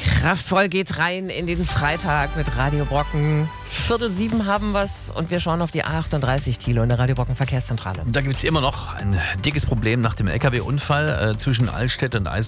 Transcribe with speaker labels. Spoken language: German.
Speaker 1: Kraftvoll geht's rein in den Freitag mit Radio Brocken. 6:45 haben wir's und wir schauen auf die A38, Thilo, in der Radio Brocken Verkehrszentrale.
Speaker 2: Da gibt es immer noch ein dickes Problem nach dem LKW-Unfall zwischen Altstedt und